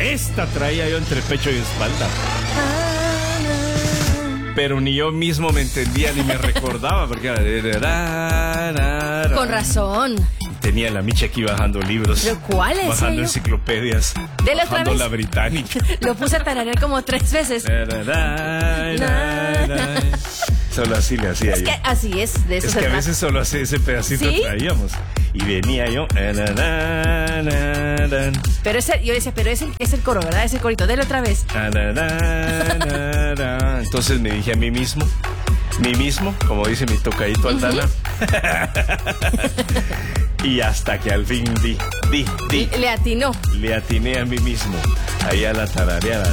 esta traía yo entre pecho y espalda. Pero ni yo mismo me entendía ni me recordaba, porque era... Con razón. Tenía la Michi aquí bajando libros. ¿Pero cuál es? Bajando enciclopedias. Dele otra Bajando vez. la británica. Lo puse a tararear como 3 veces. Solo así le hacía Es yo. que así es, de eso Es se que a trata. veces solo así ese pedacito ¿Sí? traíamos. Y venía yo. Pero yo decía, pero es el coro, ¿verdad? Es el corito. Dele otra vez. Entonces me dije a mí mismo, como dice mi tocadito Aldana. Y hasta que al fin Le atinó. le atiné a mí mismo. Ahí a la tarareada.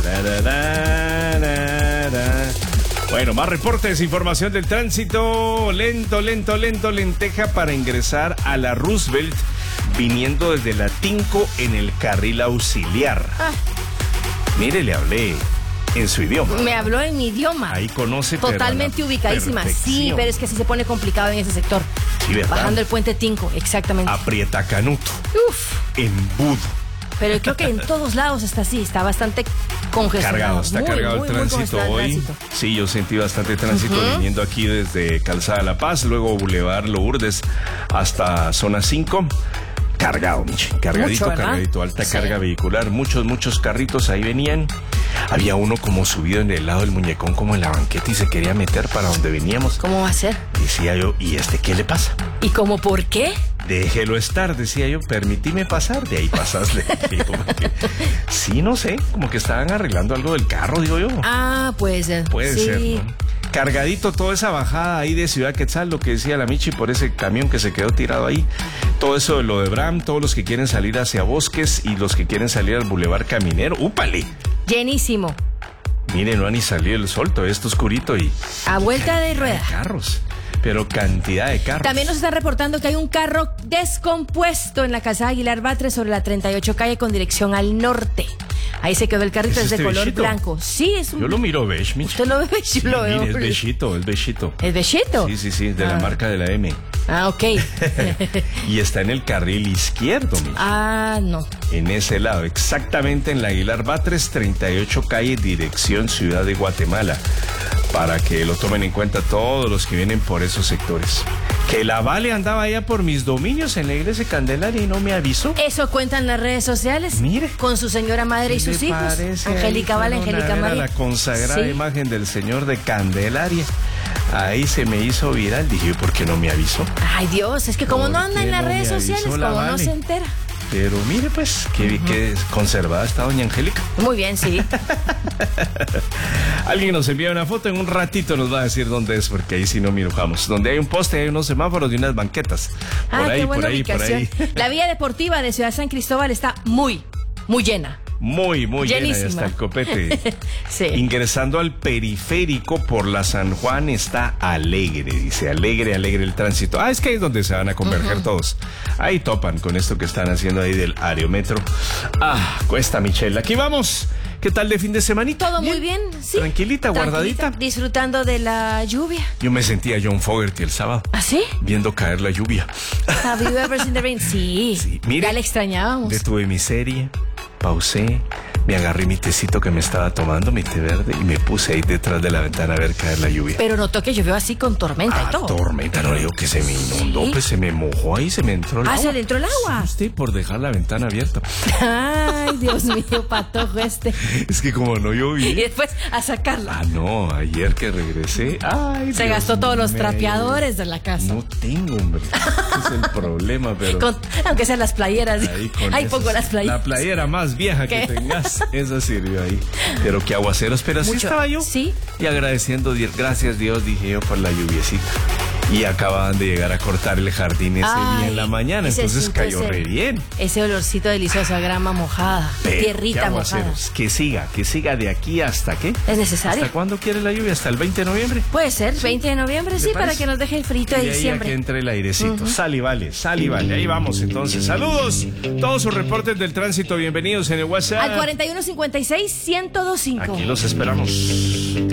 Bueno, más reportes, información del tránsito. Lento, lenteja para ingresar a la Roosevelt, viniendo desde la Tinco en el carril auxiliar. Mire, le hablé en su idioma. Me habló en mi idioma. Ahí conoce. Totalmente pero a la ubicadísima. Sí, perfección. pero es que sí se pone complicado en ese sector. Sí, ¿verdad? Bajando el puente Tinco, exactamente. Aprieta canuto. Uf. Embudo. Pero creo que en todos lados está así, está bastante congestionado. Está cargado el tránsito congestionado el hoy. tránsito. Sí, yo sentí bastante tránsito viniendo aquí desde Calzada La Paz, luego Boulevard Lourdes hasta Zona 5. Cargado, Michi. Cargadito, Mucho, cargadito. Alta Sí. carga vehicular. Muchos carritos ahí venían. Había uno como subido en el lado del muñecón, como en la banqueta, y se quería meter para donde veníamos. ¿Cómo va a ser? Decía yo, ¿y qué le pasa? ¿Y cómo por qué? Déjelo estar, decía yo, permitime pasar, de ahí pasasle. Sí, no sé, como que estaban arreglando algo del carro, digo yo. Ah, pues Puede sí. ser, ¿no? Cargadito toda esa bajada ahí de Ciudad Quetzal, lo que decía la Michi por ese camión que se quedó tirado ahí. Todo eso de lo de Bram, todos los que quieren salir hacia Bosques y los que quieren salir al Boulevard Caminero. ¡Úpale! Llenísimo. Miren, no ha ni salido el sol, todavía está oscurito y... A vuelta de rueda. Carros, pero cantidad de carros. También nos están reportando que hay un carro descompuesto en la calzada Aguilar Batres sobre la 38 calle con dirección al norte. Ahí se quedó el carrito, ¿Es es de este color bechito? blanco. Sí, es un... Yo lo miro beige, Michi. ¿Usted lo ve? Sí, Yo lo veo. mire, es bechito. ¿Es bechito? Sí, de la marca de la M. Ah, ok. Y está en el carril izquierdo, Michi. Ah, no. En ese lado, exactamente en la Aguilar Batres, 38 calle, dirección Ciudad de Guatemala, para que lo tomen en cuenta todos los que vienen por esos sectores. Que la Vale andaba allá por mis dominios en la iglesia Candelaria y no me avisó. Eso cuentan las redes sociales. Mire. Con su señora madre y sus ¿Le hijos. parece? Angélica Ahí Vale, fueron a Angélica ver a María. la consagrada Sí. imagen del Señor de Candelaria. Ahí se me hizo viral. Dije, ¿por qué no me avisó? Ay, Dios, es que como no ¿Por anda qué en las no redes me sociales, avisó como la no Vale? se entera. Pero mire, pues, qué conservada está doña Angélica. Muy bien, sí. Alguien nos envía una foto, en un ratito nos va a decir dónde es, porque ahí sí no mirujamos. Donde hay un poste, hay unos semáforos y unas banquetas. Por ahí, Qué buena por ahí, por ubicación. ahí. La vía deportiva de Ciudad San Cristóbal está muy llena. Muy llena, ya Llenísima. está el copete. Sí. Ingresando al periférico por la San Juan está alegre, dice, alegre el tránsito. Es que ahí es donde se van a converger todos. Ahí topan con esto que están haciendo ahí del aerometro. Cuesta, Michelle. Aquí vamos. ¿Qué tal de fin de semanita? Todo muy bien, sí. Tranquilita, guardadita. Disfrutando de la lluvia. Yo me sentía John Fogerty el sábado. ¿Ah, sí? Viendo caer la lluvia. Have you ever seen the rain? Sí. Sí, mire, ya le extrañábamos. Detuve mi serie, pausé, me agarré mi tecito que me estaba tomando, mi té verde, y me puse ahí detrás de la ventana a ver caer la lluvia. Pero notó que llovió así con tormenta y todo. Tormenta, no digo que se me inundó, ¿Sí? pues se me mojó ahí, se me entró el agua. ¿Se le entró el agua? Usted por dejar la ventana abierta. Ay, Dios mío, patojo este. Es que como no Y lloví. después a sacarla. No, ayer que regresé. Se gastó todos los mío. trapeadores de la casa. No tengo, hombre. Ese es el problema, pero. Aunque sean las playeras. Ahí esas- pongo las playeras. La playera más vieja que ¿Qué? tengas, esa sirvió ahí. Pero qué aguaceros, pero así Mucho. estaba yo. Sí. Y agradeciendo, gracias Dios, dije yo, por la lluviecita. Y acababan de llegar a cortar el jardín ese día en la mañana, y se entonces sintió cayó re bien. Ese olorcito delicioso a grama mojada, Pero, tierrita qué mojada. aguaceros. Que siga de aquí hasta qué. ¿Es necesario? ¿Hasta cuándo quiere la lluvia? ¿Hasta el 20 de noviembre? Puede ser, 20 de noviembre, sí, para parece? que nos deje el frito Y de ahí a diciembre. que entre el airecito. Sal y vale. Ahí vamos entonces. Saludos. Todos sus reportes del tránsito, bienvenidos en el WhatsApp. Al 4156-1025. Aquí los esperamos.